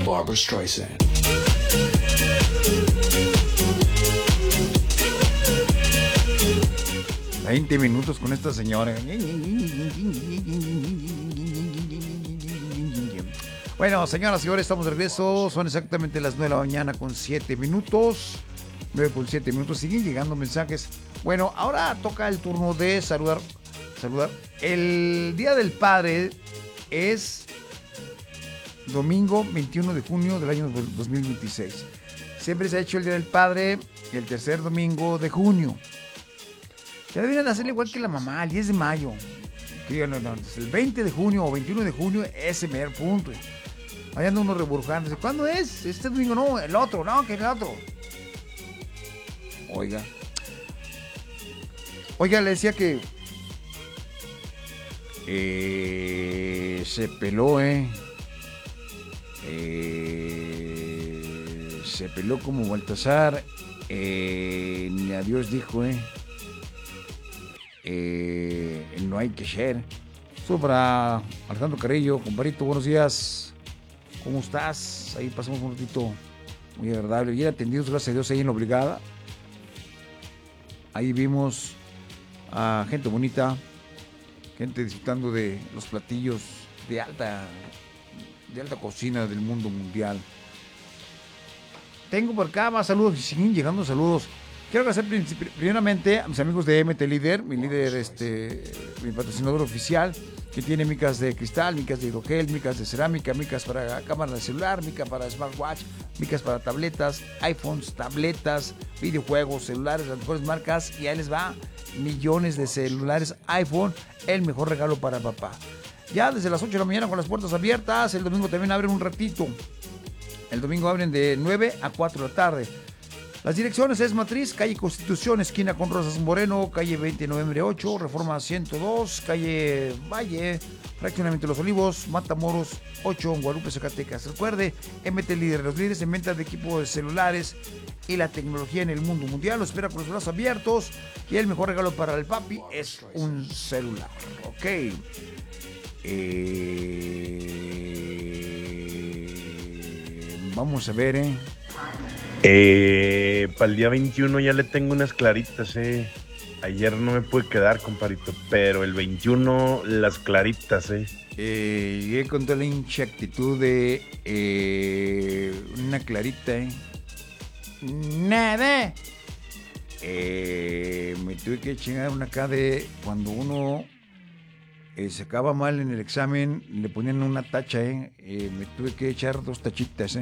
Barbra Streisand. 20 minutos con esta señora. Bueno, señoras y señores, estamos de regreso. Son exactamente las 9 de la mañana con 7 minutos. 9 con 7 minutos. Siguen llegando mensajes. Bueno, ahora toca el turno de saludar. El Día del Padre es domingo 21 de junio del año 2026. Siempre se ha hecho el Día del Padre el tercer domingo de junio. Ya deberían hacerle igual que la mamá, el 10 de mayo. Que no, el 20 de junio o 21 de junio, ese mero punto. Ahí anda uno reburjando. ¿Cuándo es? Este domingo no, el otro, no, que el otro. Oiga, le decía que se peló, se peló como Baltasar, ni a Dios dijo, no hay que ser. Esto para Alejandro Carrillo, compadrito, buenos días. ¿Cómo estás? Ahí pasamos un ratito muy agradable. Bien atendidos, gracias a Dios, ahí en la Obligada. Ahí vimos a gente bonita, gente disfrutando de los platillos de alta cocina del mundo mundial. Tengo por acá más saludos y siguen llegando saludos. Quiero agradecer primeramente a mis amigos de MT Líder, mi líder, mi patrocinador oficial, que tiene micas de cristal, micas de hidrogel, micas de cerámica, micas para cámara de celular, micas para smartwatch, micas para tabletas, iPhones, tabletas, videojuegos, celulares, las mejores marcas, y ahí les va, millones de celulares iPhone, el mejor regalo para papá. Ya desde las 8 de la mañana con las puertas abiertas, el domingo también abren un ratito. El domingo abren de 9 a 4 de la tarde. Las direcciones es Matriz, calle Constitución, esquina con Rosas Moreno, calle 20 de noviembre 8, Reforma 102, calle Valle, Fraccionamiento Los Olivos, Matamoros 8, Guadalupe, Zacatecas. Recuerde, MT Líder, los líderes en venta de equipos de celulares y la tecnología en el mundo mundial. Lo espera con los brazos abiertos y el mejor regalo para el papi es un celular. Ok. Vamos a ver, Para el día 21 ya le tengo unas claritas, Ayer no me pude quedar, compadrito, pero el 21 las claritas, Llegué con toda la hincha actitud de una clarita, Nada. Me tuve que chingar una acá de cuando uno se acaba mal en el examen, le ponían una tacha, me tuve que echar 2 tachitas,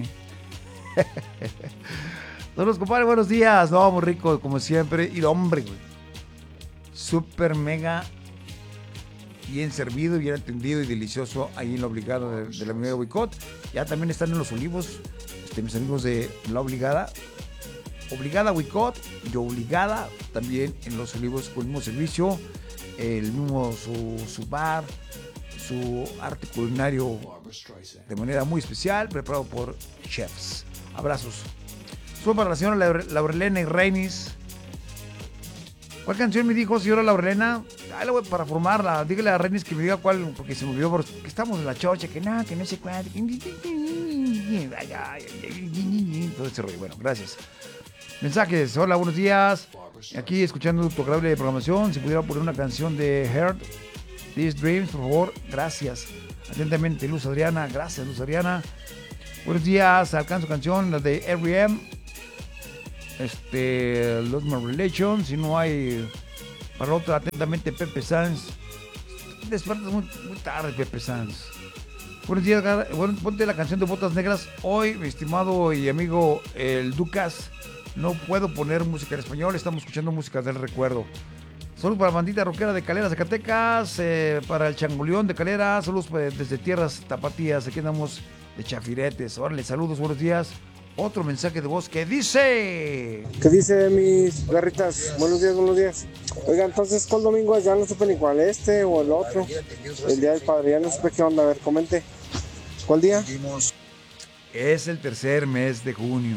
Saludos, compadre, buenos días. No, muy rico, como siempre. Y hombre, güey, súper mega bien servido, bien atendido y delicioso ahí en la Obligada de la Avenida Huicot. Ya también están en Los Olivos, mis amigos de la Obligada Huicot y Obligada también en Los Olivos con el mismo servicio, el mismo su bar, su arte culinario de manera muy especial, preparado por chefs. Abrazos. Solo para la señora Laurelena y Reinis. ¿Cuál canción me dijo, señora Laurelena? Ahí la voy para formarla. Dígale a Reinis que me diga cuál, porque se me olvidó, porque estamos en la chocha, que no sé cuál. Todo ese rollo. Bueno, gracias. Mensajes. Hola, buenos días. Aquí escuchando tu agradable programación. Si pudiera poner una canción de Heart, These Dreams, por favor. Gracias. Atentamente, Luz Adriana. Gracias, Luz Adriana. Buenos días, alcanzo canción, la de R.E.M. Lost My Relation. Si no hay para la otra, atentamente, Pepe Sanz. Despiertas muy tarde, Pepe Sanz. Buenos días, bueno, ponte la canción de Botas Negras. Hoy, mi estimado y amigo el Ducas, no puedo poner música en español, estamos escuchando música del recuerdo. Saludos para la bandita rockera de Calera, Zacatecas, para el Changoleón de Calera, saludos desde tierras tapatías, aquí andamos de chafiretes. Órale, saludos, buenos días. Otro mensaje de voz que dice... ¿Qué dice, mis garritas? Buenos días. Oiga, entonces, ¿cuál domingo es? Ya no supe ni cuál, o el otro. El Día del Padre, ya no supe qué onda. A ver, comente. ¿Cuál día? Es el tercer mes de junio.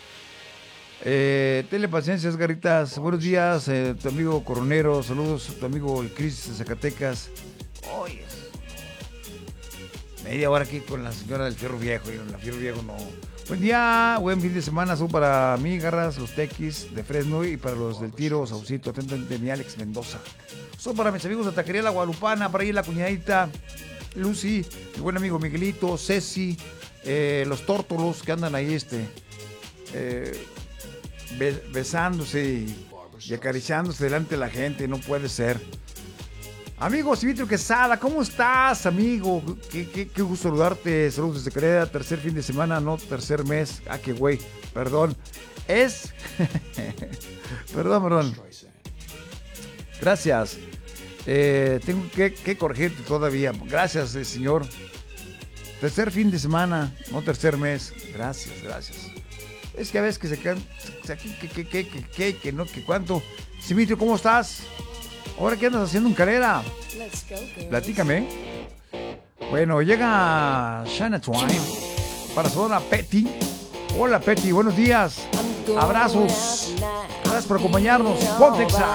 Tenle paciencia, garritas. Buenos días, tu amigo Coronero. Saludos a tu amigo el Cris de Zacatecas. Oye. media hora aquí con la señora del Fierro Viejo. Y la Fierro Viejo no. Buen día, buen fin de semana. Son para mí, Garras, los Tequis de Fresno y para los del Tiro, Saucito. Atentamente, mi Alex Mendoza. Son para mis amigos de Taquería La Guadalupana, para ahí la cuñadita Lucy, mi buen amigo Miguelito, Ceci, los tórtolos que andan ahí besándose y acariciándose delante de la gente. No puede ser. Amigo Civitrio Quesada, ¿cómo estás, amigo? Qué gusto saludarte. Saludos desde Creda, tercer fin de semana, no tercer mes. Ah, qué güey, perdón. Perdón. Gracias. Tengo que corregirte todavía. Gracias, señor. Tercer fin de semana, no tercer mes. Gracias. Es que a veces que se quedan. Que no, que cuánto. Civitrio, ¿cómo estás? ¿Ahora qué andas haciendo en Calera? Platícame. Bueno, llega Shania Twain para saludar a Petty. Hola, Petty, buenos días. Abrazos. Gracias por acompañarnos. Pontexa.